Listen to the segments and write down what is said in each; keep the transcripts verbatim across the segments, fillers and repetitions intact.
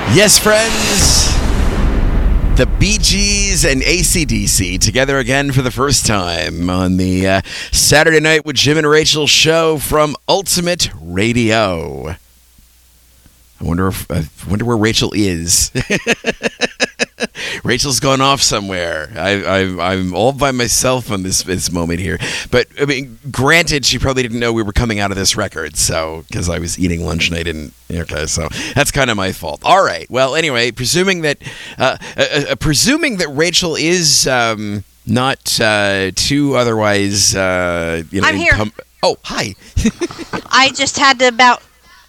Yes, friends. The Bee Gees and A C D C together again for the first time on the uh, Saturday Night with Jim and Rachel show from Ultimate Radio. I wonder if I wonder where Rachel is. Rachel's gone off somewhere. I, I, I'm all by myself on this this moment here. But I mean, granted, she probably didn't know we were coming out of this record, so because I was eating lunch and I didn't. Okay, so that's kind of my fault. All right. Well, anyway, presuming that uh, uh, uh, presuming that Rachel is um, not uh, too otherwise, uh, you know, I'm here. incom- oh, hi. I just had to about.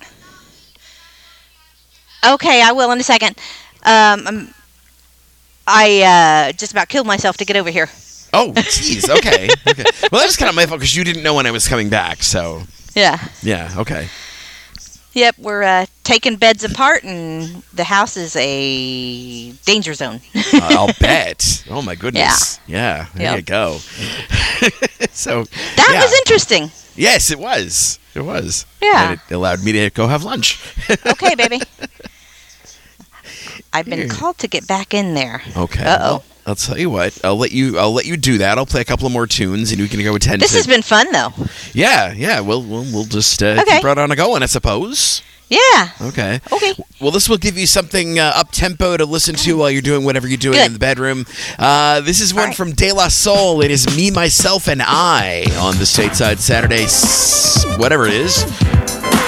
Okay, I will in a second. Um, um, I uh, just about killed myself to get over here. Oh, jeez. Okay. Okay. Well, that's kind of my fault because you didn't know when I was coming back. So. Yeah. Yeah. Okay. Yep, we're uh, taking beds apart, and the house is a danger zone. uh, I'll bet. Oh my goodness. Yeah. Yeah. There Yep. you go. So. That yeah. was interesting. Yes, it was. It was. Yeah. And it allowed me to go have lunch. Okay, baby. I've been Here. called to get back in there. Okay. Uh-oh. Well, I'll tell you what. I'll let you. I'll let you do that. I'll play a couple of more tunes, and we can go attend. This to, has been fun, though. Yeah. Yeah. We'll we'll, we'll just uh, Okay. keep right on a going, I suppose. Yeah. Okay. Okay. Well, this will give you something uh, up-tempo to listen to while you're doing whatever you're doing Good. in the bedroom. Uh, this is one right. from De La Soul. It is Me, Myself, and I on the Stateside Saturday, s- whatever it is.